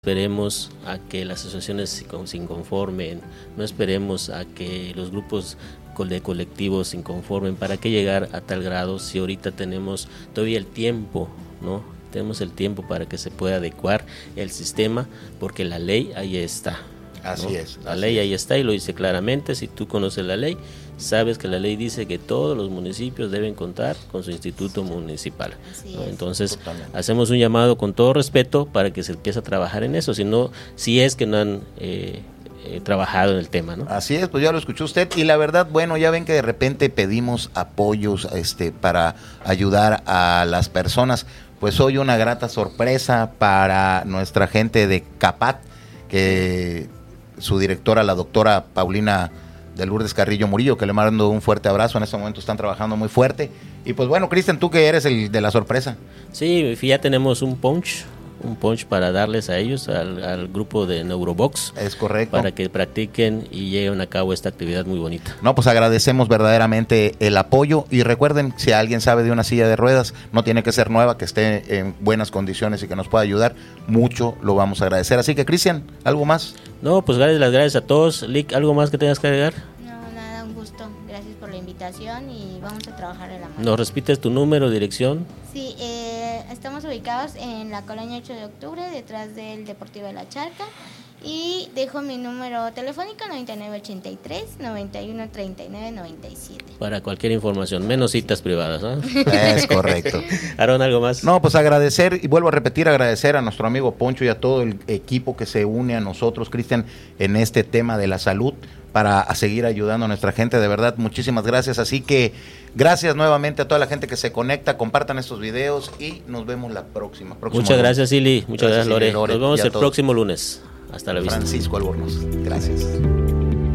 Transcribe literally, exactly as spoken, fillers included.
esperemos a que las asociaciones se inconformen, no esperemos a que los grupos de colectivos se inconformen. ¿Para qué llegar a tal grado si ahorita tenemos todavía el tiempo, ¿no? Tenemos el tiempo para que se pueda adecuar el sistema, porque la ley ahí está. Así ¿no? es. La así ley es. ahí está y lo dice claramente. Si tú conoces la ley, sabes que la ley dice que todos los municipios deben contar con su instituto municipal, ¿no? Entonces Totalmente. hacemos un llamado con todo respeto para que se empiece a trabajar en eso, si no, si es que no han eh, eh, trabajado en el tema, ¿no? Así es, pues ya lo escuchó usted, y la verdad, bueno, ya ven que de repente pedimos apoyos este para ayudar a las personas. Pues hoy una grata sorpresa para nuestra gente de CAPAT, que su directora, la doctora Paulina de Lourdes Carrillo Murillo, que le mando un fuerte abrazo. En este momento están trabajando muy fuerte. Y pues bueno, Cristian, tú que eres el de la sorpresa. Sí, ya tenemos un punch, un punch para darles a ellos, al, al grupo de Neurobox. Es correcto. Para que practiquen y lleven a cabo esta actividad muy bonita. No, pues agradecemos verdaderamente el apoyo, y recuerden, si alguien sabe de una silla de ruedas, no tiene que ser nueva, que esté en buenas condiciones y que nos pueda ayudar, mucho lo vamos a agradecer. Así que, Cristian, ¿algo más? No, pues gracias, las gracias a todos. Lick, ¿algo más que tengas que agregar? No, nada, un gusto. Gracias por la invitación y vamos a trabajar en la mano. ¿Nos repites tu número, dirección? Sí, eh, estamos ubicados en la colonia ocho de octubre, detrás del Deportivo de la Charca. Y dejo mi número telefónico noventa y nueve ochenta y tres, noventa y uno treinta y nueve noventa y siete. Para cualquier información, menos citas privadas, ¿no? Es correcto. Aarón, ¿algo más? No, pues agradecer, y vuelvo a repetir, agradecer a nuestro amigo Poncho y a todo el equipo que se une a nosotros, Cristian, en este tema de la salud, para a seguir ayudando a nuestra gente. De verdad, muchísimas gracias. Así que gracias nuevamente a toda la gente que se conecta, compartan estos videos y nos vemos la próxima. Muchas lunes. gracias, Silly. Muchas gracias, gracias Lore. Lore. Nos vemos el todos. próximo lunes. Hasta la vista. Francisco Albornoz. Gracias.